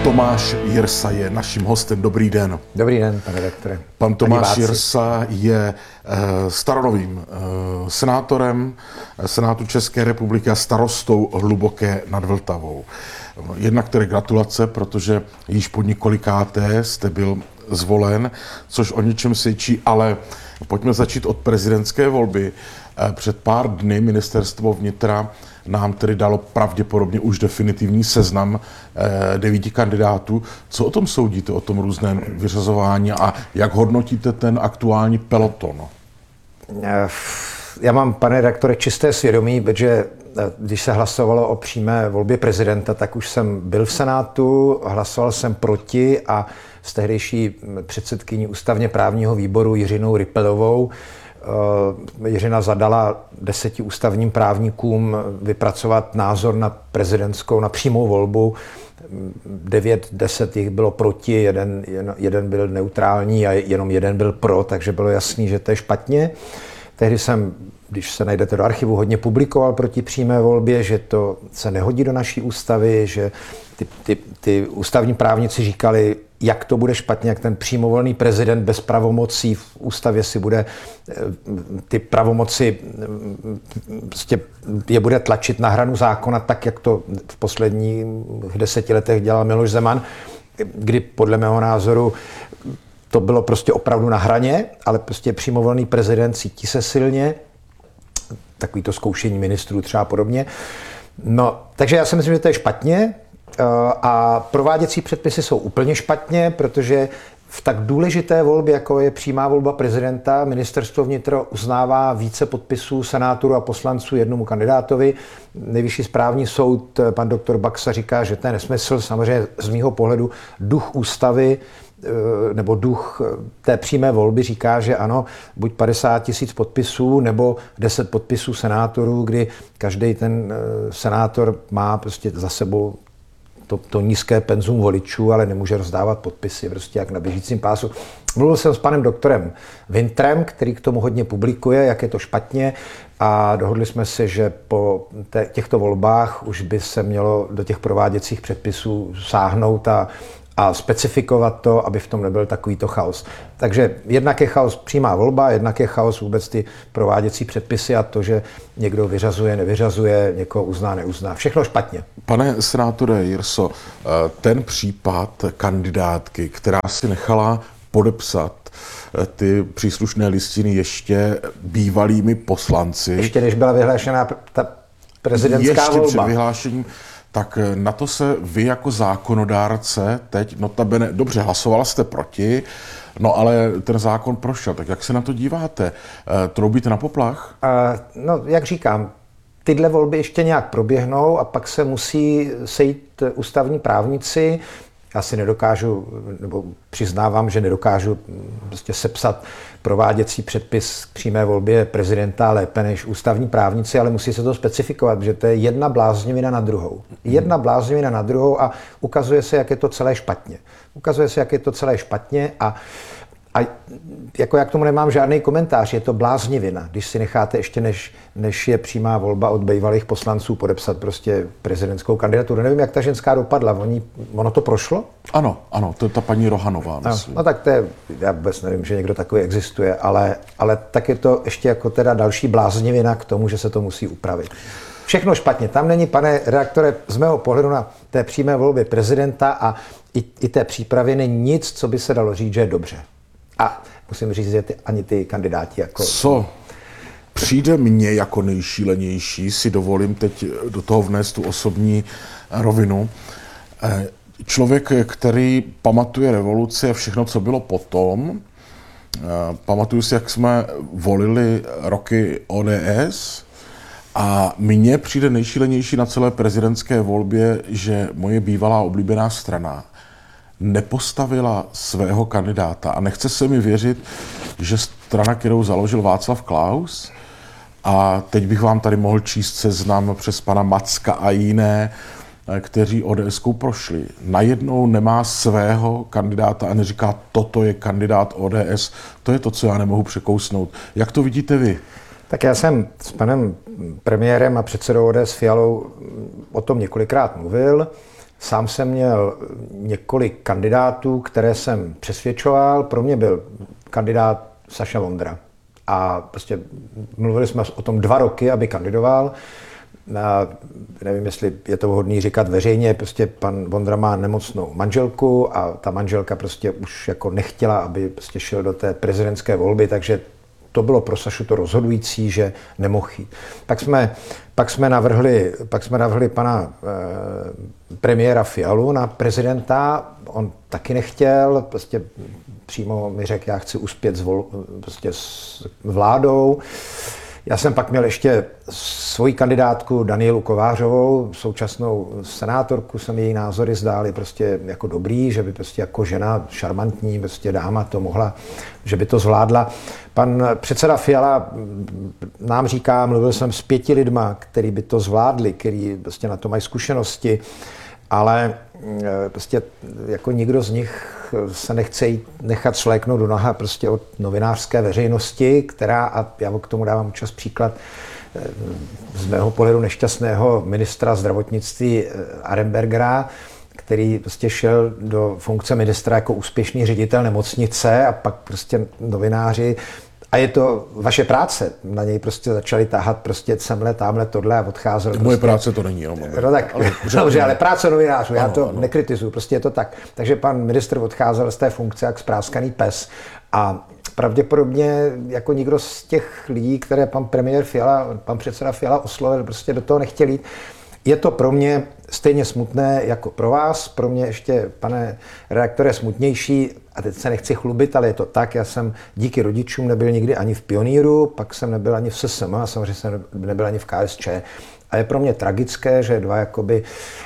Tomáš Jirsa je naším hostem. Dobrý den. Dobrý den, pane redaktore. Pan Tomáš Jirsa je staronovým senátorem Senátu České republiky a starostou Hluboké nad Vltavou. Jednak tedy gratulace, protože již po několikáté jste byl zvolen, což o něčem svědčí, ale pojďme začít od prezidentské volby. Před pár dny ministerstvo vnitra nám tedy dalo pravděpodobně už definitivní seznam 9 kandidátů. Co o tom soudíte, o tom různém vyřazování a jak hodnotíte ten aktuální peloton? Já mám, pane redaktore, čisté svědomí, protože když se hlasovalo o přímé volbě prezidenta, tak už jsem byl v Senátu, hlasoval jsem proti a s tehdejší předsedkyní ústavně právního výboru Jiřinou Rypelovou Jiřina zadala 10 ústavním právníkům vypracovat názor na prezidentskou, na přímou volbu. 9-10 jich bylo proti, jeden byl neutrální a jenom jeden byl pro, takže bylo jasný, že to je špatně. Tehdy jsem, když se najdete do archivu, hodně publikoval proti přímé volbě, že to se nehodí do naší ústavy, že ty ústavní právníci říkali, jak to bude špatně, jak ten přímovolný prezident bez pravomocí v ústavě si bude ty pravomoci je bude tlačit na hranu zákona, tak jak to v posledních 10 letech dělal Miloš Zeman, kdy podle mého názoru to bylo prostě opravdu na hraně, ale prostě přímovolný prezident cítí se silně, takový to zkoušení ministrů třeba podobně. No, takže já si myslím, že to je špatně a prováděcí předpisy jsou úplně špatně, protože v tak důležité volbě, jako je přímá volba prezidenta, ministerstvo vnitra uznává více podpisů senátorů a poslanců jednomu kandidátovi. Nejvyšší správní soud, pan doktor Baxa, říká, že to je nesmysl. Samozřejmě z mýho pohledu duch ústavy nebo duch té přímé volby říká, že ano, buď 50 000 podpisů nebo 10 podpisů senátorů, kdy každý ten senátor má prostě za sebou to nízké penzum voličů, ale nemůže rozdávat podpisy prostě jak na běžícím pásu. Mluvil jsem s panem doktorem Wintrem, který k tomu hodně publikuje, jak je to špatně, a dohodli jsme se, že po těchto volbách už by se mělo do těch prováděcích předpisů sáhnout a specifikovat to, aby v tom nebyl takovýto chaos. Takže jednak je chaos přímá volba, jednak je chaos vůbec ty prováděcí předpisy a to, že někdo vyřazuje, nevyřazuje, někoho uzná, neuzná. Všechno špatně. Pane senátore Jirso, ten případ kandidátky, která si nechala podepsat ty příslušné listiny ještě bývalými poslanci. Ještě než byla vyhlášená ta prezidentská volba. Ještě před vyhlášením. Tak na to se vy jako zákonodárce teď, notabene, dobře, hlasovala jste proti, no ale ten zákon prošel, tak jak se na to díváte? Troubíte na poplach? No, jak říkám, tyhle volby ještě nějak proběhnou a pak se musí sejít ústavní právníci. Já si nedokážu, nebo přiznávám, že nedokážu prostě sepsat prováděcí předpis k přímé volbě prezidenta lépe než ústavní právníci, ale musí se to specifikovat, že to je jedna bláznivina na druhou. Jedna bláznivina na druhou a ukazuje se, jak je to celé špatně. Ukazuje se, jak je to celé špatně a jako já k tomu nemám žádný komentář, je to bláznivina, když si necháte ještě než je přímá volba od bývalých poslanců podepsat prostě prezidentskou kandidaturu. Nevím, jak ta ženská dopadla, ono to prošlo? Ano, to je ta paní Rohanová, myslím. No tak to je, já vůbec nevím, že někdo takový existuje, ale tak je to ještě jako teda další bláznivina k tomu, že se to musí upravit. Všechno špatně, tam není, pane redaktore, z mého pohledu na té přímé volbě prezidenta a i té přípravy není nic, co by se dalo říct, že je dobře. A musím říct, že ani ty kandidáti jako... Co přijde mně jako nejšílenější, si dovolím teď do toho vnést tu osobní rovinu. Člověk, který pamatuje revoluci a všechno, co bylo potom, pamatuju si, jak jsme volili roky ODS, a mně přijde nejšílenější na celé prezidentské volbě, že moje bývalá oblíbená strana nepostavila svého kandidáta. A nechce se mi věřit, že strana, kterou založil Václav Klaus, a teď bych vám tady mohl číst seznam přes pana Macka a jiné, kteří ODS-kou prošli. Najednou nemá svého kandidáta a neříká, toto je kandidát ODS. To je to, co já nemohu překousnout. Jak to vidíte vy? Tak já jsem s panem premiérem a předsedou ODS Fialou o tom několikrát mluvil. Sám jsem měl několik kandidátů, které jsem přesvědčoval. Pro mě byl kandidát Saša Vondra. A prostě mluvili jsme o tom 2 roky, aby kandidoval. Nevím, jestli je to vhodný říkat veřejně, prostě pan Vondra má nemocnou manželku a ta manželka prostě už jako nechtěla, aby prostě šel do té prezidentské volby, takže to bylo pro Sašu to rozhodující, že nemohl jít. Pak jsme navrhli pana premiéra Fialu na prezidenta, on taky nechtěl, prostě přímo mi řekl, já chci uspět s vládou. Já jsem pak měl ještě svoji kandidátku Danielu Kovářovou, současnou senátorku, se mi její názory zdály prostě jako dobrý, že by prostě jako žena, šarmantní prostě dáma to mohla, že by to zvládla. Pan předseda Fiala nám říká, mluvil jsem s 5 lidma, který by to zvládli, který prostě na to mají zkušenosti, ale prostě jako nikdo z nich se nechce nechat svléknout do noha prostě od novinářské veřejnosti, která, a já k tomu dávám čas příklad z mého pohledu nešťastného ministra zdravotnictví Arenbergera, který prostě šel do funkce ministra jako úspěšný ředitel nemocnice a pak prostě novináři, a je to vaše práce, na něj prostě začali tahat prostě semhle, tamhle, tohle a odcházel. Moje prostě, práce to není jenom. No tak, dobře, ale práce novinářů, já to nekritizuju, prostě je to tak. Takže pan ministr odcházel z té funkce jak spráskaný pes a pravděpodobně jako nikdo z těch lidí, které pan předseda Fiala oslovil, prostě do toho nechtěl jít. Je to pro mě stejně smutné jako pro vás, pro mě ještě, pane redaktore, smutnější, a teď se nechci chlubit, ale je to tak, já jsem díky rodičům nebyl nikdy ani v Pioníru, pak jsem nebyl ani v SSM a samozřejmě jsem nebyl ani v KSČ. A je pro mě tragické, že 2 jakoby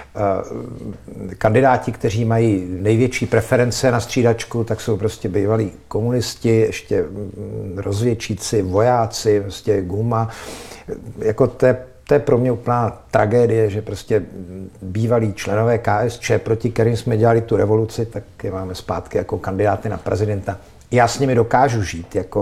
kandidáti, kteří mají největší preference na střídačku, tak jsou prostě bývalí komunisti, ještě rozvědčíci, vojáci, prostě guma. Jako to je pro mě úplná tragédie, že prostě bývalí členové KSČ, proti kterým jsme dělali tu revoluci, tak je máme zpátky jako kandidáty na prezidenta. Já s nimi dokážu žít. Jako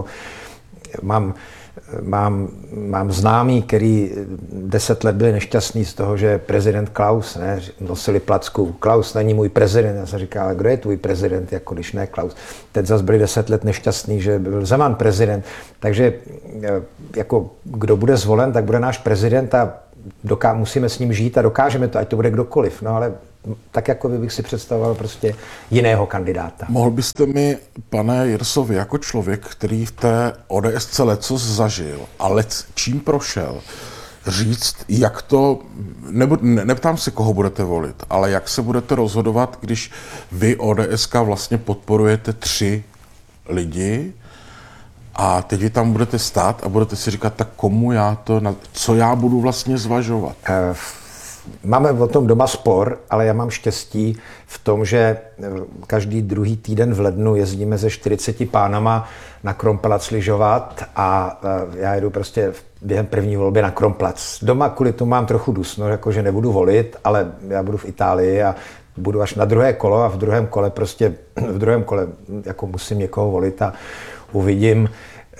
mám známý, který 10 let byl nešťastný z toho, že prezident Klaus, ne, nosili placku. Klaus není můj prezident. Já jsem říkal, ale kdo je tvůj prezident, jako když ne Klaus. Teď zase byli 10 let nešťastný, že byl Zeman prezident. Takže jako kdo bude zvolen, tak bude náš prezident a musíme s ním žít a dokážeme to, ať to bude kdokoliv. No ale tak jako bych si představoval prostě jiného kandidáta. Mohl byste mi, pane Jirsovi, jako člověk, který v té ODS lecos zažil a čím prošel, říct, jak to, neptám se, koho budete volit, ale jak se budete rozhodovat, když vy ODSK vlastně podporujete 3 lidi a teď vy tam budete stát a budete si říkat, tak komu co já budu vlastně zvažovat? Máme o tom doma spor, ale já mám štěstí v tom, že každý druhý týden v lednu jezdíme se 40 pánama na Kronplatz lyžovat a já jedu prostě během první volby na Kronplatz. Doma kvůli tomu mám trochu dusno, jakože nebudu volit, ale já budu v Itálii a budu až na druhé kolo a v druhém kole jako musím někoho volit a uvidím.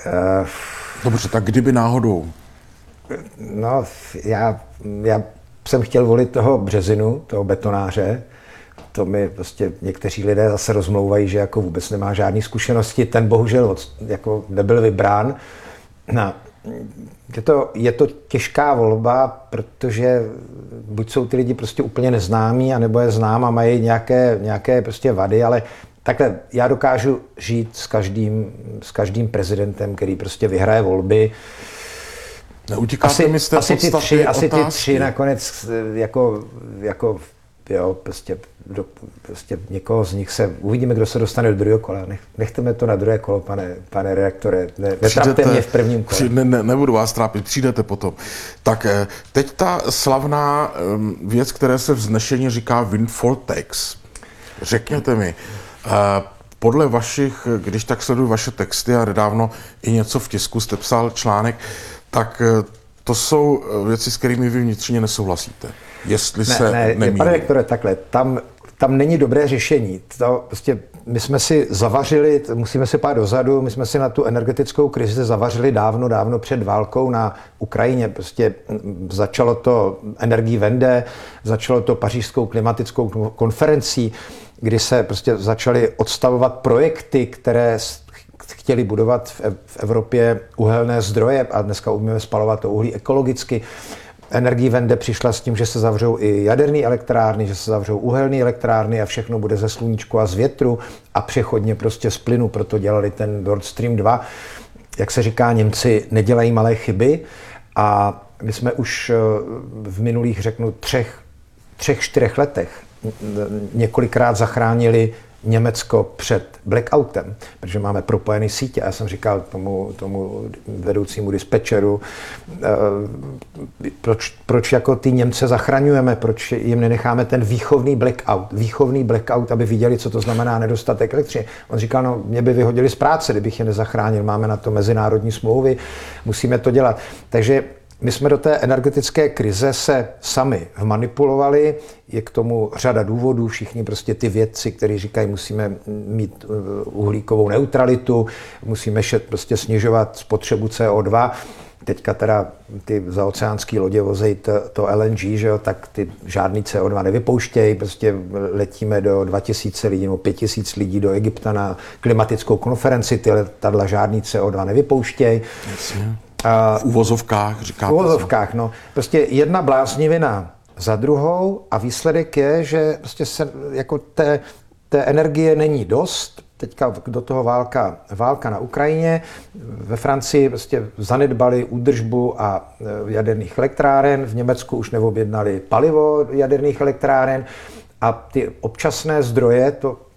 Dobře, tak kdyby náhodou? No, já jsem chtěl volit toho Březinu, toho betonáře. To mi prostě někteří lidé zase rozmlouvají, že jako vůbec nemá žádné zkušenosti. Ten bohužel jako nebyl vybrán. No, je to těžká volba, protože buď jsou ty lidi prostě úplně neznámí, anebo je znám a mají nějaké prostě vady, ale takhle já dokážu žít s každým prezidentem, který prostě vyhraje volby. Neutíkáte mi z té podstaty asi ty 3 nakonec jako jo, prostě někoho z nich uvidíme, kdo se dostane do druhého kola. Nechteme to na druhé kolo, pane redaktore, netrapte mě v prvním kole. Nebudu vás trápit, přijdete potom. Tak teď ta slavná věc, které se vznešeně říká windfall tax. Řekněte mi, podle vašich, když tak sleduju vaše texty a nedávno i něco v tisku jste psal článek, tak to jsou věci, s kterými vy vnitřně nesouhlasíte. Jestli se nemýlím. Pane redaktore, takhle, tam není dobré řešení. To prostě my jsme si zavařili, musíme se pát dozadu, my jsme si na tu energetickou krizi zavařili dávno před válkou na Ukrajině. Prostě začalo to Energiewende, začalo to Pařížskou klimatickou konferencí, kdy se prostě začaly odstavovat projekty, které chtěli budovat v Evropě uhelné zdroje a dneska umíme spalovat to uhlí ekologicky. Energiewende přišla s tím, že se zavřou i jaderné elektrárny, že se zavřou uhelné elektrárny a všechno bude ze sluníčku a z větru a přechodně prostě z plynu, proto dělali ten Nord Stream 2. Jak se říká, Němci nedělají malé chyby a my jsme už v minulých, řeknu, 3-4 letech několikrát zachránili Německo před blackoutem, protože máme propojené sítě. Já jsem říkal tomu vedoucímu dispečeru, proč jako ty Němce zachraňujeme, proč jim nenecháme ten výchovný blackout, aby viděli, co to znamená nedostatek elektřiny. On říkal, no mě by vyhodili z práce, kdybych je nezachránil, máme na to mezinárodní smlouvy, musíme to dělat. Takže my jsme do té energetické krize se sami vmanipulovali, je k tomu řada důvodů, všichni prostě ty vědci, kteří říkají, musíme mít uhlíkovou neutralitu, musíme prostě snižovat spotřebu CO2. Teďka teda ty zaoceánský lodě vozejí to LNG, že jo, tak ty žádný CO2 nevypouštějí, prostě letíme do 2000 lidí nebo 5000 lidí do Egypta na klimatickou konferenci, ty letadla žádný CO2 nevypouštějí. V uvozovkách, říkáte. V uvozovkách, no. Prostě jedna bláznivina za druhou a výsledek je, že prostě se jako té energie není dost. Teďka do toho válka na Ukrajině. Ve Francii prostě zanedbali údržbu a jaderných elektráren. V Německu už neobjednali palivo jaderných elektráren a ty občasné zdroje,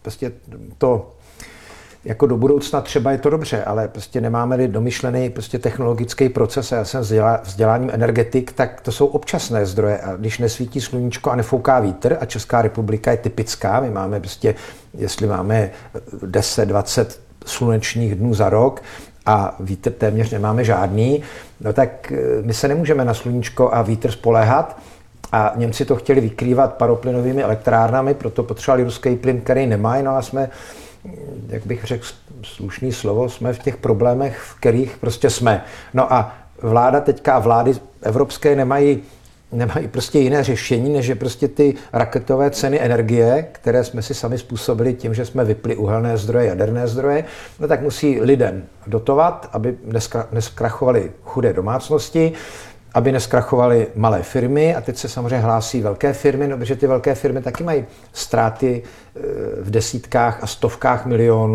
to jako do budoucna třeba je to dobře, ale prostě nemáme-li domyšlený prostě technologický proces a já jsem vzděláním energetik, tak to jsou občasné zdroje a když nesvítí sluníčko a nefouká vítr a Česká republika je typická, my máme prostě, jestli máme 10-20 slunečních dnů za rok a vítr téměř nemáme žádný, no tak my se nemůžeme na sluníčko a vítr spoléhat. A Němci to chtěli vykrývat paroplynovými elektrárnami, proto potřebovali ruský plyn, který nemají, no a jsme, jak bych řekl slušný slovo, jsme v těch problémech, v kterých prostě jsme. No a vlády evropské nemají prostě jiné řešení, než že prostě ty raketové ceny energie, které jsme si sami způsobili tím, že jsme vypli uhelné zdroje, jaderné zdroje, no tak musí lidem dotovat, aby neskrachovaly chudé domácnosti, aby neskrachovaly malé firmy a teď se samozřejmě hlásí velké firmy, no, protože ty velké firmy taky mají ztráty v desítkách a stovkách milionů